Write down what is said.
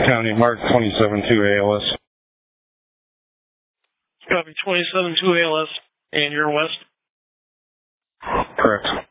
County Mark 27-2 ALS. Copy 27-2 ALS. And you're west? Correct.